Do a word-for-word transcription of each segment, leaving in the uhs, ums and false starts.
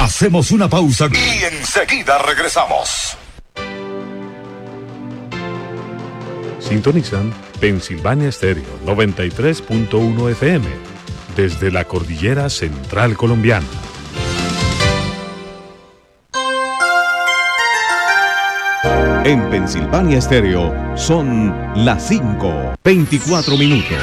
Hacemos una pausa y enseguida regresamos. Sintonizan Pensilvania Estéreo noventa y tres punto uno F M desde la cordillera central colombiana. En Pensilvania Estéreo son las cinco, veinticuatro minutos.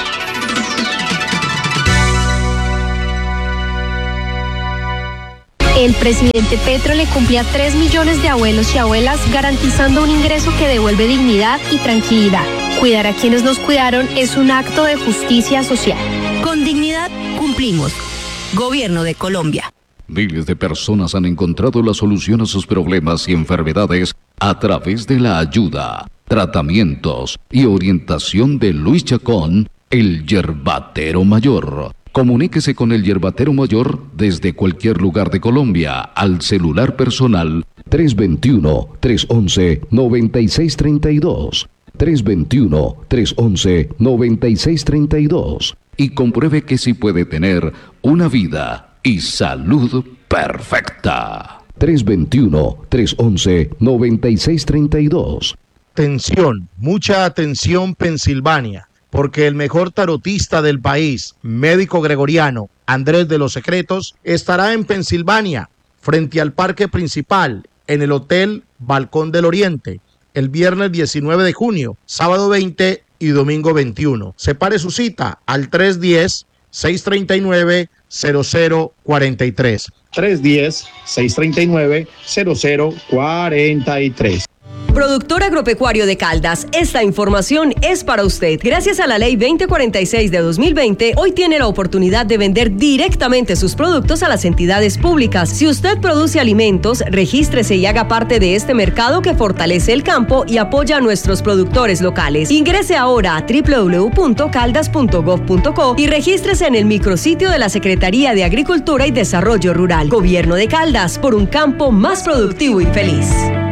El presidente Petro le cumple a tres millones de abuelos y abuelas, garantizando un ingreso que devuelve dignidad y tranquilidad. Cuidar a quienes nos cuidaron es un acto de justicia social. Con dignidad cumplimos. Gobierno de Colombia. Miles de personas han encontrado la solución a sus problemas y enfermedades a través de la ayuda, tratamientos y orientación de Luis Chacón, el Yerbatero Mayor. Comuníquese con el Yerbatero Mayor desde cualquier lugar de Colombia al celular personal tres dos uno, tres once, noventa y seis treinta y dos, tres dos uno, tres once, noventa y seis treinta y dos y compruebe que sí puede tener una vida y salud perfecta. tres dos uno, tres once, noventa y seis treinta y dos. Atención, mucha atención Pensilvania, porque el mejor tarotista del país, médico gregoriano, Andrés de los Secretos, estará en Pensilvania, frente al parque principal, en el Hotel Balcón del Oriente, el viernes diecinueve de junio, sábado veinte y domingo veintiuno. Separe su cita al tres uno cero, seis tres nueve, cero cero cuatro tres. tres uno cero, seis tres nueve, cero cero cuatro tres. Productor Agropecuario de Caldas, esta información es para usted. Gracias a la Ley veinte cuarenta y seis de dos mil veinte, hoy tiene la oportunidad de vender directamente sus productos a las entidades públicas. Si usted produce alimentos, regístrese y haga parte de este mercado que fortalece el campo y apoya a nuestros productores locales. Ingrese ahora a doble u doble u doble u punto caldas punto gov punto co y regístrese en el micrositio de la Secretaría de Agricultura y Desarrollo Rural. Gobierno de Caldas, por un campo más productivo y feliz.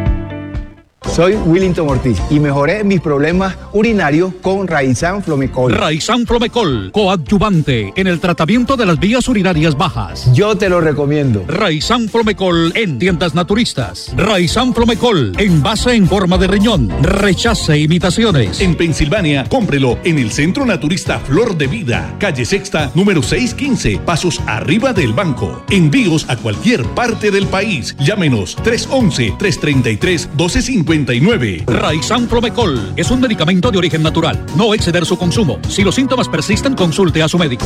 Soy Willington Ortiz y mejoré mis problemas urinarios con Raizan Flomecol. Raizan Flomecol, coadyuvante en el tratamiento de las vías urinarias bajas. Yo te lo recomiendo. Raizan Flomecol en tiendas naturistas. Raizan Flomecol, envase en forma de riñón. Rechace imitaciones. En Pensilvania, cómprelo en el Centro Naturista Flor de Vida, calle Sexta, número seiscientos quince, pasos arriba del banco. Envíos a cualquier parte del país. Llámenos tres once, tres treinta y tres, doce cincuenta y nueve. Raizan Flomecol es un medicamento de origen natural. No exceder su consumo. Si los síntomas persisten, consulte a su médico.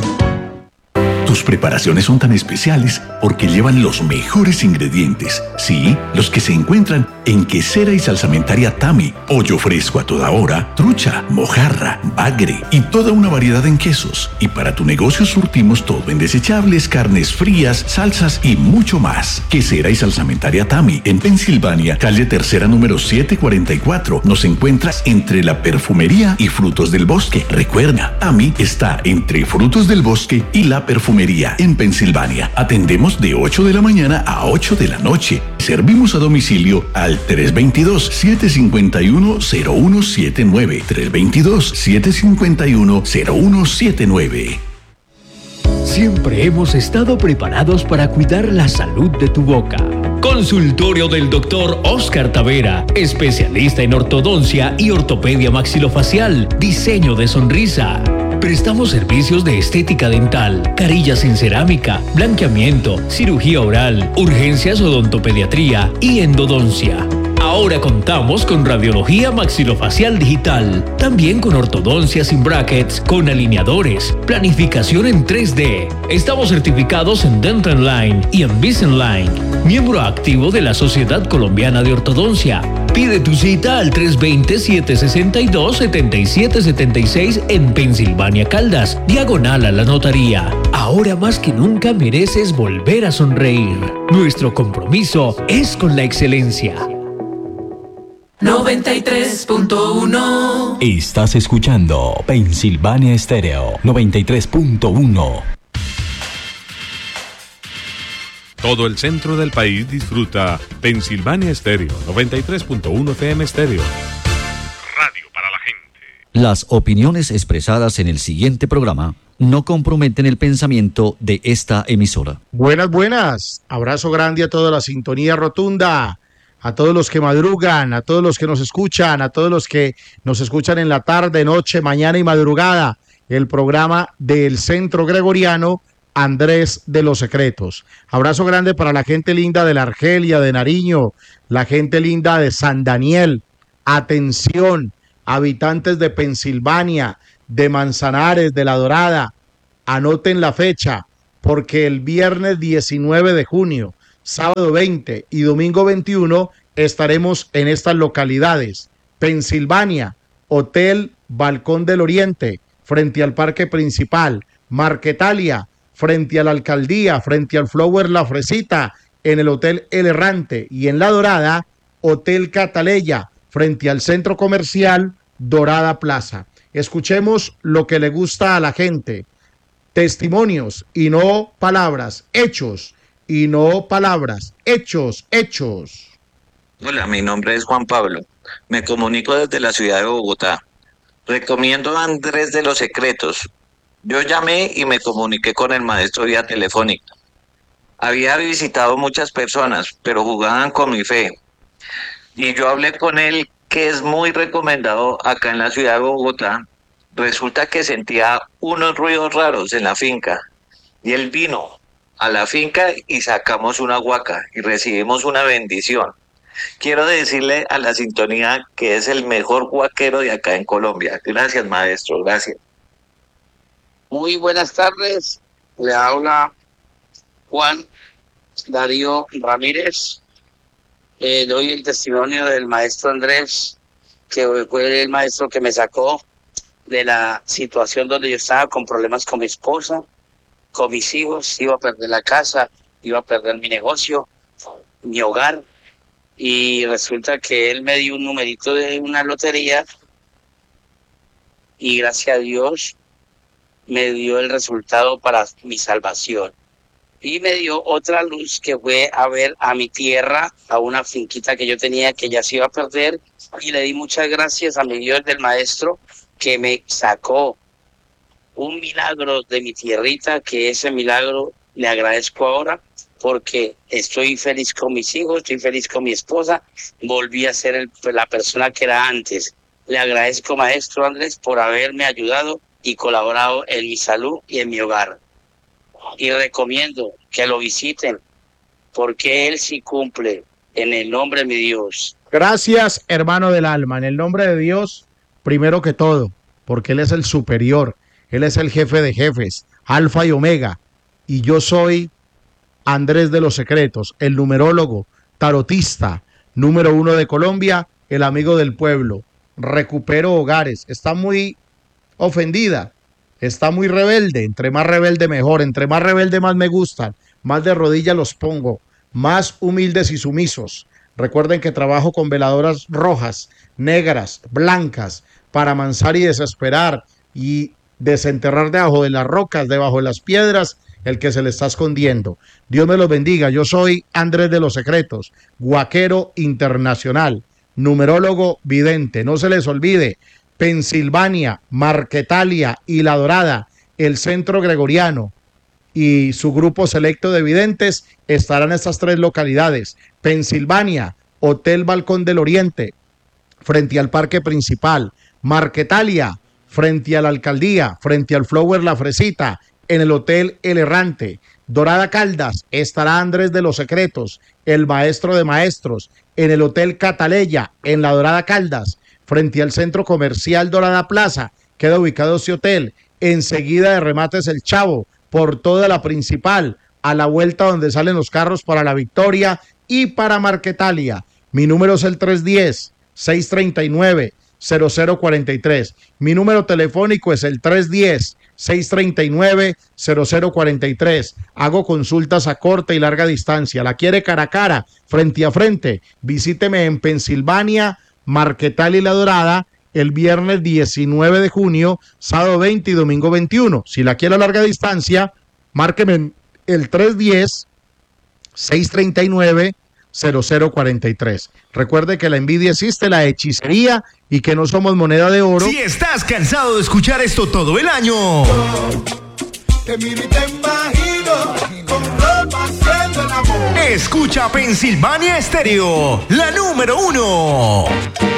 Tus preparaciones son tan especiales porque llevan los mejores ingredientes. Sí, los que se encuentran en Quesera y Salsamentaria Tami. Pollo fresco a toda hora, trucha, mojarra, bagre y toda una variedad en quesos. Y para tu negocio surtimos todo en desechables, carnes frías, salsas y mucho más. Quesera y Salsamentaria Tami en Pensilvania, calle Tercera número setecientos cuarenta y cuatro. Nos encuentras entre la perfumería y frutos del bosque. Recuerda, Tami está entre frutos del bosque y la perfumería en Pensilvania. Atendemos de ocho de la mañana a ocho de la noche. Servimos a domicilio al tres dos dos, siete cinco uno, cero uno siete nueve. tres dos dos, siete cinco uno, cero uno siete nueve. Siempre hemos estado preparados para cuidar la salud de tu boca. Consultorio del doctor Oscar Tavera, especialista en ortodoncia y ortopedia maxilofacial, diseño de sonrisa. Prestamos servicios de estética dental, carillas en cerámica, blanqueamiento, cirugía oral, urgencias, odontopediatría y endodoncia. Ahora contamos con radiología maxilofacial digital, también con ortodoncia sin brackets, con alineadores, planificación en tres D. Estamos certificados en Dental Line y en Invisalign, miembro activo de la Sociedad Colombiana de Ortodoncia. Pide tu cita al tres dos cero, siete seis dos, siete siete siete seis en Pensilvania Caldas, diagonal a la notaría. Ahora más que nunca mereces volver a sonreír. Nuestro compromiso es con la excelencia. noventa y tres punto uno. Estás escuchando Pensilvania Estéreo noventa y tres punto uno. Todo el centro del país disfruta Pensilvania Estéreo noventa y tres punto uno F M Estéreo. Radio para la gente. Las opiniones expresadas en el siguiente programa no comprometen el pensamiento de esta emisora. Buenas, buenas. Abrazo grande a toda la sintonía rotunda, a todos los que madrugan, a todos los que nos escuchan, a todos los que nos escuchan en la tarde, noche, mañana y madrugada. El programa del Centro Gregoriano Andrés de los Secretos. Abrazo grande para la gente linda de la Argelia, de Nariño, la gente linda de San Daniel. Atención, habitantes de Pensilvania, de Manzanares, de La Dorada, anoten la fecha, porque el viernes diecinueve de junio, sábado veinte y domingo veintiuno estaremos en estas localidades: Pensilvania, Hotel Balcón del Oriente, frente al Parque Principal; Marquetalia, frente a la Alcaldía, frente al Flower La Fresita, en el Hotel El Errante; y en La Dorada, Hotel Cataleya, frente al Centro Comercial Dorada Plaza. Escuchemos lo que le gusta a la gente: testimonios y no palabras, hechos y no palabras, hechos, hechos. Hola, mi nombre es Juan Pablo. Me comunico desde la ciudad de Bogotá. Recomiendo a Andrés de los Secretos. Yo llamé y me comuniqué con el maestro vía telefónica. Había visitado muchas personas, pero jugaban con mi fe. Y yo hablé con él, que es muy recomendado acá en la ciudad de Bogotá. Resulta que sentía unos ruidos raros en la finca. Y él vino a la finca y sacamos una huaca y recibimos una bendición. Quiero decirle a la sintonía que es el mejor huaquero de acá en Colombia. Gracias, maestro, gracias. Muy buenas tardes, le habla Juan Darío Ramírez. Eh, doy el testimonio del maestro Andrés, que fue el maestro que me sacó de la situación donde yo estaba con problemas con mi esposa, con mis hijos. Iba a perder la casa, iba a perder mi negocio, mi hogar, y resulta que él me dio un numerito de una lotería y gracias a Dios me dio el resultado para mi salvación. Y me dio otra luz, que fue a ver a mi tierra, a una finquita que yo tenía que ya se iba a perder, y le di muchas gracias a mi Dios del maestro, que me sacó un milagro de mi tierrita, que ese milagro le agradezco ahora, porque estoy feliz con mis hijos, estoy feliz con mi esposa, volví a ser el, la persona que era antes. Le agradezco, maestro Andrés, por haberme ayudado y colaborado en mi salud y en mi hogar. Y recomiendo que lo visiten, porque él sí cumple, en el nombre de mi Dios. Gracias, hermano del alma, en el nombre de Dios, primero que todo, porque Él es el superior, Él es el jefe de jefes, Alfa y Omega, y yo soy Andrés de los Secretos, el numerólogo, tarotista, número uno de Colombia, el amigo del pueblo. Recupero hogares. Está muy ofendida, está muy rebelde. Entre más rebelde mejor, entre más rebelde más me gustan, más de rodillas los pongo, más humildes y sumisos. Recuerden que trabajo con veladoras rojas, negras, blancas, para amansar y desesperar y desenterrar debajo de las rocas, debajo de las piedras, el que se le está escondiendo. Dios me los bendiga. Yo soy Andrés de los Secretos, huaquero internacional, numerólogo vidente. No se les olvide, Pensilvania, Marquetalia y La Dorada, el Centro Gregoriano y su grupo selecto de videntes estarán en estas tres localidades: Pensilvania, Hotel Balcón del Oriente, frente al Parque Principal; Marquetalia, frente a la Alcaldía, frente al Flower La Fresita, en el Hotel El Errante; Dorada Caldas, estará Andrés de los Secretos, el maestro de maestros, en el Hotel Cataleya, en la Dorada Caldas, frente al Centro Comercial Dorada Plaza. Queda ubicado ese hotel, enseguida de Remates El Chavo, por toda la Principal, a la vuelta donde salen los carros para La Victoria y para Marquetalia. Mi número es el tres uno cero, seis tres nueve, cero cero cuatro tres. Mi número telefónico es el tres uno cero, seis tres nueve, cero cero cuatro tres. Hago consultas a corta y larga distancia. ¿La quiere cara a cara, frente a frente? Visíteme en Pensilvania, Marquetalia y La Dorada el viernes diecinueve de junio, sábado veinte y domingo veintiuno. Si la quiere a larga distancia, márqueme el tres uno cero, seis tres nueve, cero cero cuarenta y tres. Recuerde que la envidia existe, la hechicería y que no somos moneda de oro. Si estás cansado de escuchar esto todo el año, te miro y te imagino con ropa haciendo el amor. Escucha Pensilvania Estéreo, la número uno.